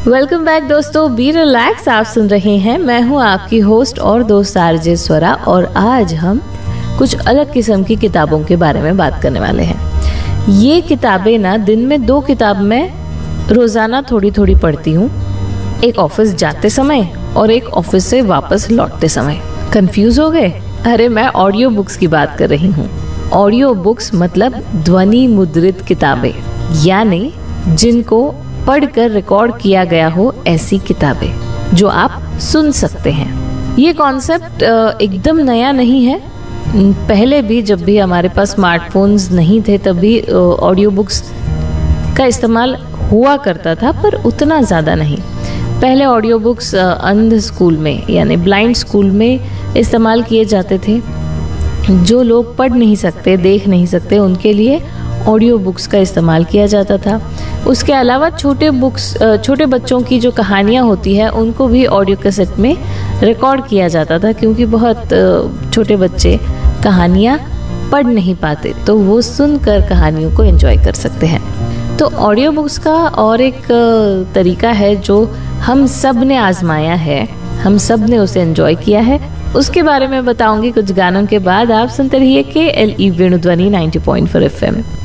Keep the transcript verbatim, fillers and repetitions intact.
Welcome back दोस्तों, be relax. आप सुन रहे हैं, मैं हूं आपकी होस्ट और दोस्त आरजे स्वरा, और आज हम कुछ अलग किस्म की किताबों के बारे में बात करने वाले हैं। ये किताबें ना, दिन में दो किताब मैं रोजाना थोड़ी थोड़ी पढ़ती हूँ, एक ऑफिस जाते समय और एक ऑफिस से वापस लौटते समय। कंफ्यूज हो गए? अरे मैं ऑडियो बुक्स की बात कर रही हूँ। ऑडियो बुक्स मतलब ध्वनि मुद्रित किताबें, यानी जिनको पढ़कर रिकॉर्ड किया गया हो ऐसी किताबें जो आप सुन सकते हैं। ये कॉन्सेप्ट एकदम नया नहीं है। पहले भी जब भी हमारे पास स्मार्टफोन्स नहीं थे तब भी ऑडियो बुक्स का इस्तेमाल हुआ करता था, पर उतना ज़्यादा नहीं। पहले ऑडियो बुक्स अंध स्कूल में यानी ब्लाइंड स्कूल में इस्तेमाल किए जाते थे। जो लोग पढ़ नहीं सकते, देख नहीं सकते, उनके लिए ऑडियो बुक्स का इस्तेमाल किया जाता था। उसके अलावा छोटे बुक्स छोटे बच्चों की जो कहानियाँ होती है उनको भी ऑडियो कैसेट में रिकॉर्ड किया जाता था, क्योंकि बहुत छोटे बच्चे कहानियाँ पढ़ नहीं पाते, तो वो सुनकर कहानियों को एंजॉय कर सकते हैं। तो ऑडियो बुक्स का और एक तरीका है जो हम सब ने आजमाया है, हम सब ने उसे एंजॉय किया है। उसके बारे में बताऊंगी कुछ गानों के बाद। आप सुनते रहिए के L E वेणुध्वनि ninety point four F M.